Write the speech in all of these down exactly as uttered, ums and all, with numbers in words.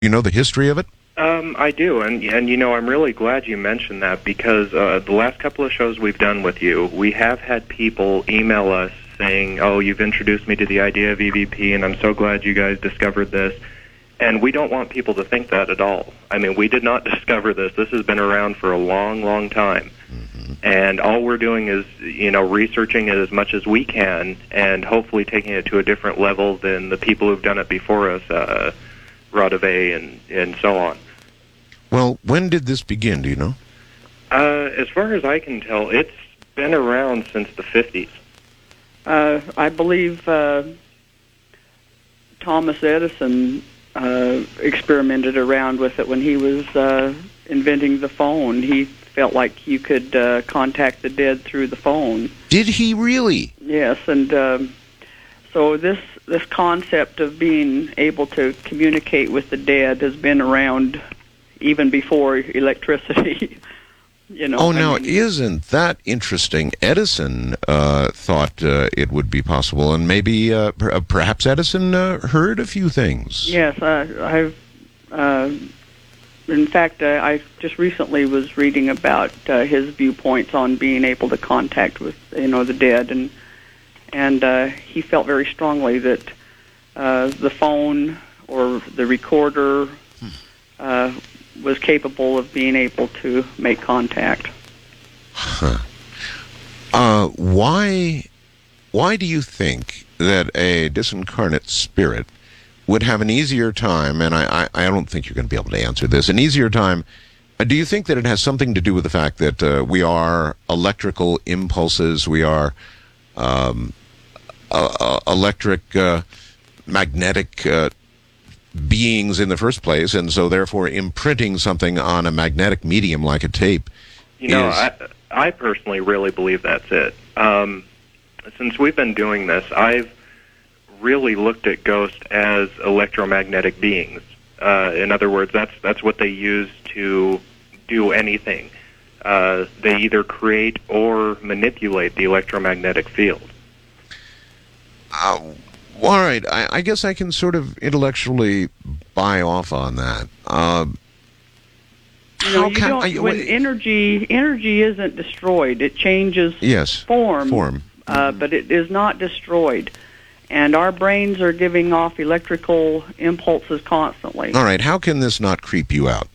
You know the history of it? Um, I do, and and you know, I'm really glad you mentioned that because uh, the last couple of shows we've done with you, we have had people email us saying, "Oh, you've introduced me to the idea of E V P, and I'm so glad you guys discovered this." And we don't want people to think that at all. I mean, we did not discover this. This has been around for a long, long time. Mm-hmm. And all we're doing is, you know, researching it as much as we can and hopefully taking it to a different level than the people who've done it before us, uh, Radave and, and so on. Well, when did this begin, do you know? Uh, as far as I can tell, it's been around since the fifties. Uh, I believe uh, Thomas Edison uh, experimented around with it when he was uh, inventing the phone. He felt like you could uh, contact the dead through the phone. Did he really? Yes, and um, so this this concept of being able to communicate with the dead has been around even before electricity. You know, oh, now, I mean, isn't that interesting? Edison uh, thought uh, it would be possible, and maybe uh, per- perhaps Edison uh, heard a few things. Yes, uh, I've. Uh, in fact, uh, I just recently was reading about uh, his viewpoints on being able to contact with, you know, the dead, and and uh, he felt very strongly that uh, the phone or the recorder hmm. uh, was capable of being able to make contact. Huh. Uh, why, why do you think that a disincarnate spirit would have an easier time, and I, I, I don't think you're going to be able to answer this, an easier time, uh, do you think that it has something to do with the fact that uh, we are electrical impulses, we are um, uh, uh, electric, uh, magnetic uh beings in the first place, and so therefore imprinting something on a magnetic medium like a tape? You know, is... I, I personally really believe that's it. Um, since we've been doing this, I've really looked at ghosts as electromagnetic beings. Uh, in other words, that's that's what they use to do anything. Uh, they either create or manipulate the electromagnetic field. Uh, All right, I, I guess I can sort of intellectually buy off on that. Uh, you know, how you can don't, I, when wait, energy energy isn't destroyed, it changes yes, form, form. Uh, mm-hmm. but it is not destroyed. And our brains are giving off electrical impulses constantly. All right, how can this not creep you out?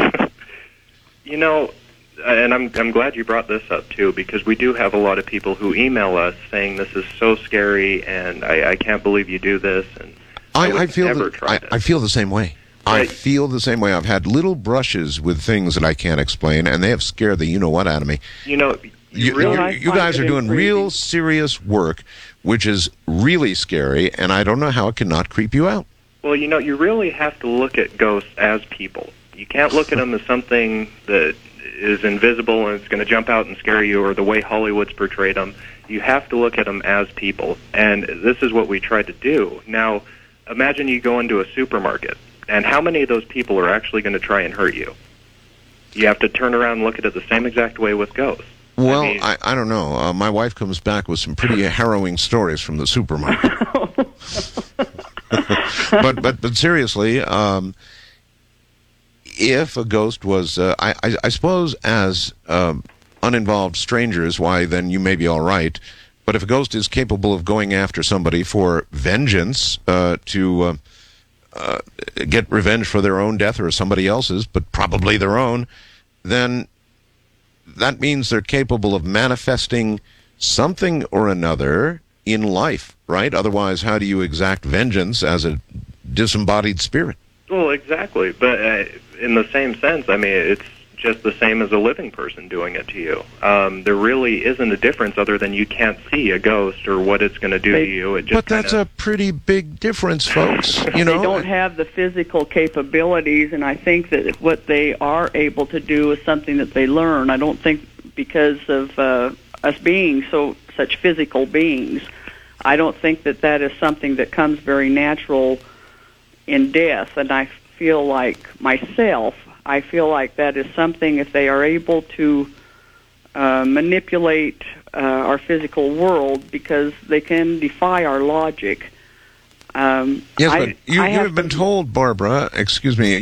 You know, and I'm I'm glad you brought this up too, because we do have a lot of people who email us saying this is so scary, and I, I can't believe you do this. And I, I, I feel never the, try I, this. I feel the same way. I feel the same way. I've had little brushes with things that I can't explain, and they have scared the you-know-what out of me. You know, you, you, really, you, you guys are doing real serious work, which is really scary, and I don't know how it can not creep you out. Well, you know, you really have to look at ghosts as people. You can't look at them as something that is invisible and it's going to jump out and scare you, or the way Hollywood's portrayed them. You have to look at them as people, and this is what we try to do. Now, imagine you go into a supermarket, and how many of those people are actually going to try and hurt you? You have to turn around and look at it the same exact way with ghosts. Well, I, mean, I, I don't know. Uh, my wife comes back with some pretty harrowing stories from the supermarket. but, but but seriously, um, if a ghost was, uh, I, I, I suppose as um, uninvolved strangers, why, then you may be all right. But if a ghost is capable of going after somebody for vengeance, uh, to uh, uh, get revenge for their own death or somebody else's, but probably their own, then that means they're capable of manifesting something or another in life, right? Otherwise, how do you exact vengeance as a disembodied spirit? Well, exactly. But uh, in the same sense, I mean, it's just the same as a living person doing it to you. Um, there really isn't a difference other than you can't see a ghost or what it's going to do they, to you. It just but that's kinda... a pretty big difference, folks. You know, they don't have the physical capabilities, and I think that what they are able to do is something that they learn. I don't think because of uh, us being so such physical beings, I don't think that that is something that comes very natural in death. And I feel like myself, I feel like that is something, if they are able to uh, manipulate uh, our physical world, because they can defy our logic, Um, Yes, I, but you, I you have have been some- told, Barbara, excuse me,